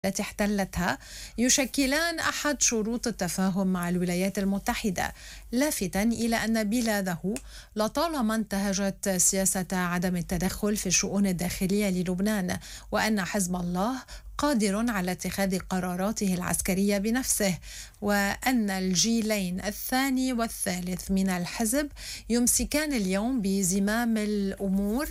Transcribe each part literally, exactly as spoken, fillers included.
التي احتلتها يشكلان أحد شروط التفاهم مع الولايات المتحدة، لافتا إلى أن بلاده لطالما انتهجت سياسة عدم التدخل في الشؤون الداخلية للبنان، وأن حزب الله قادر على اتخاذ قراراته العسكرية بنفسه، وأن الجيلين الثاني والثالث من الحزب يمسكان اليوم بزمام الأمور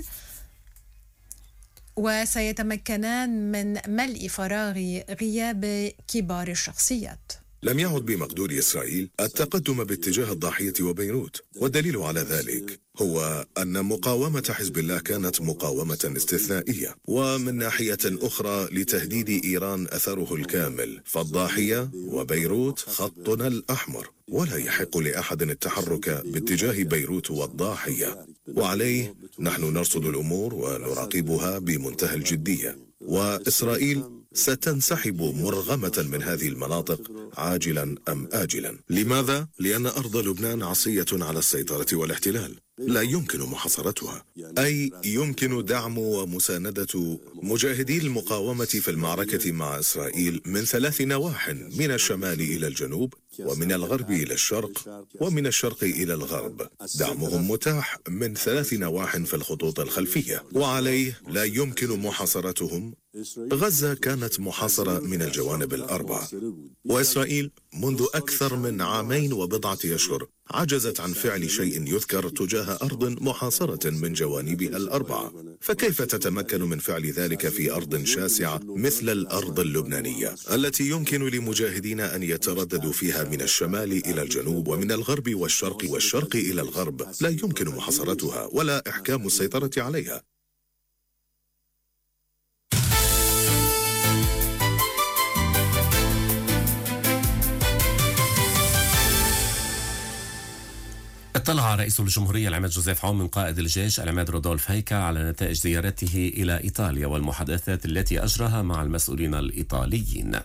وسيتمكنان من ملء فراغ غياب كبار الشخصيات. لم يعد بمقدور إسرائيل التقدم باتجاه الضاحية وبيروت، والدليل على ذلك هو أن مقاومة حزب الله كانت مقاومة استثنائية، ومن ناحية أخرى لتهديد إيران أثره الكامل، فالضاحية وبيروت خطنا الأحمر، ولا يحق لأحد التحرك باتجاه بيروت والضاحية، وعليه نحن نرصد الأمور ونراقبها بمنتهى الجدية، وإسرائيل ستنسحب مرغمة من هذه المناطق عاجلا أم آجلا. لماذا؟ لأن أرض لبنان عصية على السيطرة والاحتلال، لا يمكن محاصرتها، أي يمكن دعم ومساندة مجاهدي المقاومة في المعركة مع إسرائيل من ثلاث نواح، من الشمال إلى الجنوب، ومن الغرب إلى الشرق، ومن الشرق إلى الغرب. دعمهم متاح من ثلاث نواح في الخطوط الخلفية، وعليه لا يمكن محاصرتهم. غزة كانت محاصرة من الجوانب الأربعة، وإسرائيل منذ أكثر من عامين وبضعة أشهر عجزت عن فعل شيء يذكر تجاه أرض محاصرة من جوانبها الأربعة، فكيف تتمكن من فعل ذلك في أرض شاسعة مثل الأرض اللبنانية التي يمكن لمجاهدين أن يترددوا فيها من الشمال إلى الجنوب ومن الغرب والشرق والشرق إلى الغرب؟ لا يمكن محاصرتها ولا إحكام السيطرة عليها. اطلع رئيس الجمهورية العماد جوزيف عون من قائد الجيش العماد رودولف هيكا على نتائج زيارته إلى إيطاليا والمحادثات التي أجراها مع المسؤولين الإيطاليين.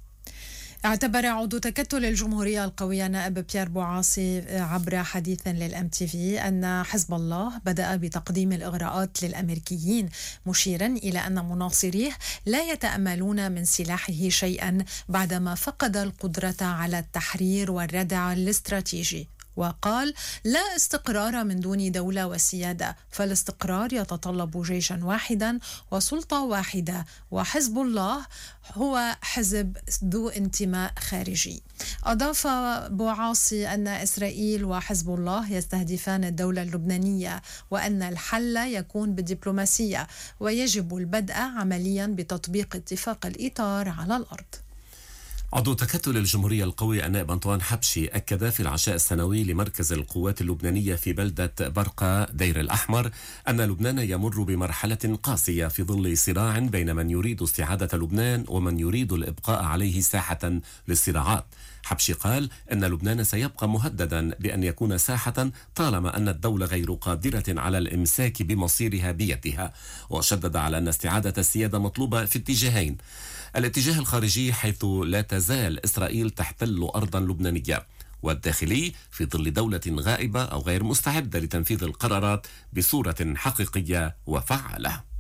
اعتبر عضو تكتل الجمهورية القوية نائب بيير بوعاصي عبر حديث للام تي في أن حزب الله بدأ بتقديم الإغراءات للأمريكيين، مشيرا إلى أن مناصريه لا يتأملون من سلاحه شيئا بعدما فقد القدرة على التحرير والردع الاستراتيجي. وقال: لا استقرار من دون دولة وسيادة، فالاستقرار يتطلب جيشا واحدا وسلطة واحدة، وحزب الله هو حزب ذو انتماء خارجي. أضاف بوعاصي أن إسرائيل وحزب الله يستهدفان الدولة اللبنانية، وأن الحل يكون بالدبلوماسية، ويجب البدء عمليا بتطبيق اتفاق الإطار على الأرض. عضو تكتل الجمهورية القوي النائب أنطوان حبشي أكد في العشاء السنوي لمركز القوات اللبنانية في بلدة برقة دير الأحمر أن لبنان يمر بمرحلة قاسية في ظل صراع بين من يريد استعادة لبنان ومن يريد الإبقاء عليه ساحة للصراعات. حبشي قال أن لبنان سيبقى مهددا بأن يكون ساحة طالما أن الدولة غير قادرة على الإمساك بمصيرها بيدها، وشدد على أن استعادة السيادة مطلوبة في اتجاهين: الاتجاه الخارجي حيث لا تزال إسرائيل تحتل أرضا لبنانية، والداخلي في ظل دولة غائبة أو غير مستعدة لتنفيذ القرارات بصورة حقيقية وفعالة.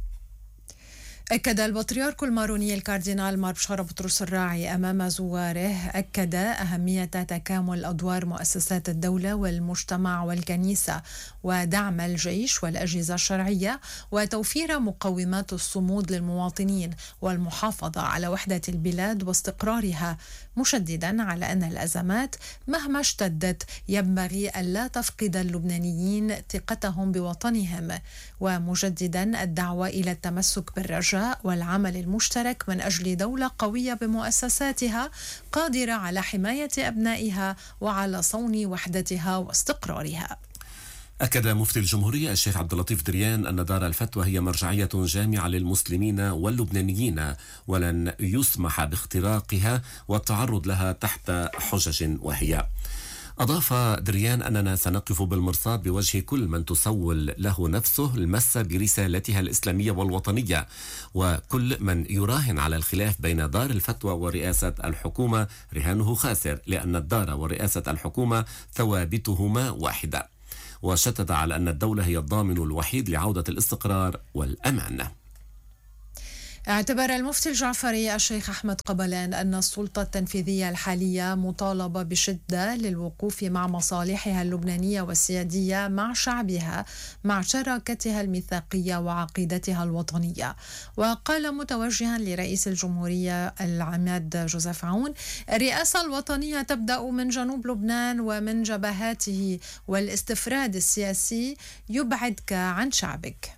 أكد البطريرك الماروني الكاردينال مار بشارة بطرس الراعي أمام زواره أكد أهمية تكامل أدوار مؤسسات الدولة والمجتمع والكنيسة، ودعم الجيش والأجهزة الشرعية، وتوفير مقومات الصمود للمواطنين، والمحافظة على وحدة البلاد واستقرارها، مشددا على أن الأزمات مهما اشتدت ينبغي ألا تفقد اللبنانيين ثقتهم بوطنهم، ومجددا الدعوة إلى التمسك بالرجاء والعمل المشترك من أجل دولة قوية بمؤسساتها قادرة على حماية أبنائها وعلى صون وحدتها واستقرارها. أكد مفتي الجمهورية الشيخ عبد اللطيف دريان أن دار الفتوى هي مرجعية جامعة للمسلمين واللبنانيين، ولن يسمح باختراقها والتعرض لها تحت حجج وهي. أضاف دريان أننا سنقف بالمرصاد بوجه كل من تسول له نفسه المس برسالتها الإسلامية والوطنية، وكل من يراهن على الخلاف بين دار الفتوى ورئاسة الحكومة رهانه خاسر، لأن الدار ورئاسة الحكومة ثوابتهما واحدة. وشدد على أن الدولة هي الضامن الوحيد لعودة الاستقرار والأمان. اعتبر المفتي الجعفري الشيخ أحمد قبلان أن السلطة التنفيذية الحالية مطالبة بشدة للوقوف مع مصالحها اللبنانية والسيادية مع شعبها مع شراكتها الميثاقية وعقيدتها الوطنية. وقال متوجها لرئيس الجمهورية العماد جوزيف عون: الرئاسة الوطنية تبدأ من جنوب لبنان ومن جبهاته، والاستفراد السياسي يبعدك عن شعبك.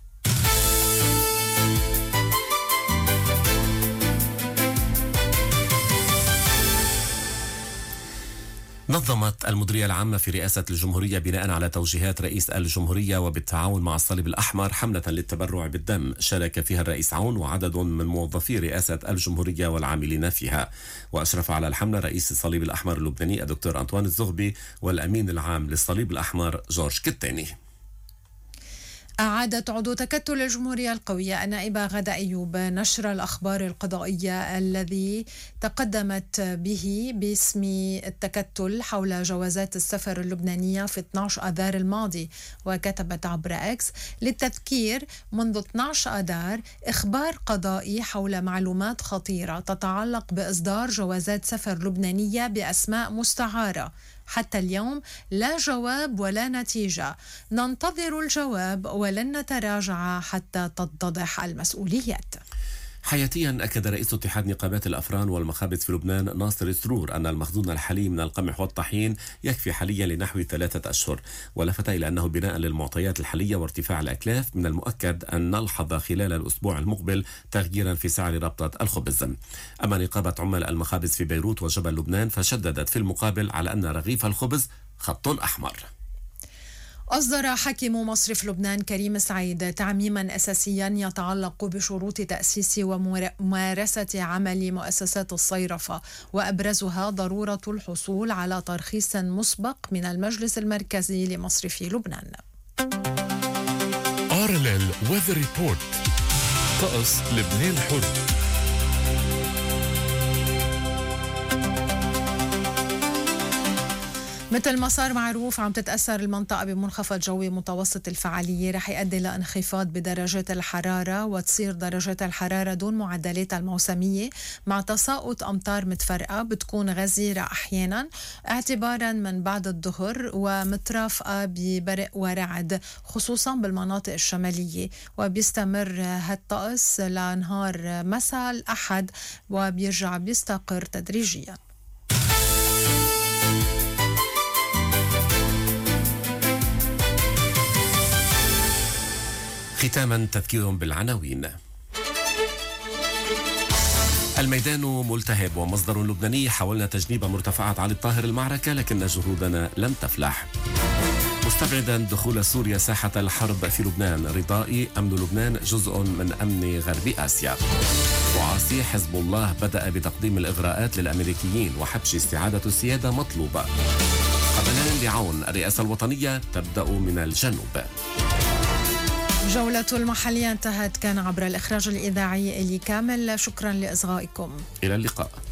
نظمت المديرية العامة في رئاسة الجمهورية بناء على توجيهات رئيس الجمهورية وبالتعاون مع الصليب الأحمر حملة للتبرع بالدم شارك فيها الرئيس عون وعدد من موظفي رئاسة الجمهورية والعاملين فيها. وأشرف على الحملة رئيس الصليب الأحمر اللبناني الدكتور أنطوان الزغبي والأمين العام للصليب الأحمر جورج كتاني. أعادت عضو تكتل الجمهورية القوية النائبة غادة أيوب نشر الأخبار القضائية الذي تقدمت به باسم التكتل حول جوازات السفر اللبنانية في اثني عشر آذار الماضي، وكتبت عبر إكس: للتذكير، منذ اثني عشر آذار إخبار قضائي حول معلومات خطيرة تتعلق بإصدار جوازات سفر لبنانية بأسماء مستعارة. حتى اليوم لا جواب ولا نتيجة، ننتظر الجواب ولن نتراجع حتى تتضح المسؤوليات. حياتيا أكد رئيس اتحاد نقابات الأفران والمخابز في لبنان ناصر سرور أن المخزون الحالي من القمح والطحين يكفي حاليا لنحو ثلاثة أشهر، ولفت إلى أنه بناء للمعطيات الحالية وارتفاع الأكلاف من المؤكد أن نلحظ خلال الأسبوع المقبل تغييرا في سعر ربطة الخبز. أما نقابة عمال المخابز في بيروت وجبل لبنان فشددت في المقابل على أن رغيف الخبز خط أحمر. أصدر حاكم مصرف لبنان كريم سعيد تعميما أساسيا يتعلق بشروط تأسيس وممارسة عمل مؤسسات الصيرفة، وأبرزها ضرورة الحصول على ترخيص مسبق من المجلس المركزي لمصرف لبنان. آر إل إل Weather Report. طقس لبنان الحر. مثل ما صار معروف عم تتأثر المنطقة بمنخفض جوي متوسط الفعالية رح يؤدي لانخفاض بدرجات الحرارة، وتصير درجات الحرارة دون معدلات الموسمية مع تساقط أمطار متفرقة بتكون غزيرة أحيانا اعتبارا من بعد الظهر ومترافقة ببرق ورعد خصوصا بالمناطق الشمالية. وبيستمر هالطقس لنهار مساء الأحد وبيرجع بيستقر تدريجيا. ختاما تذكير بالعناوين. الميدان ملتهب ومصدر لبناني حاولنا تجنيب مرتفعات علي الطاهر المعركة لكن جهودنا لم تفلح. مستبعدا دخول سوريا ساحة الحرب في لبنان، رضائي أمن لبنان جزء من أمن غرب آسيا. وعاصي حزب الله بدأ بتقديم الإغراءات للأمريكيين وحبش استعادة السيادة مطلوبة. قبلان لعون الرئاسة الوطنية تبدأ من الجنوب. جولة المحلية انتهت، كان عبر الإخراج الإذاعي إلي كامل. شكرا لإصغائكم، إلى اللقاء.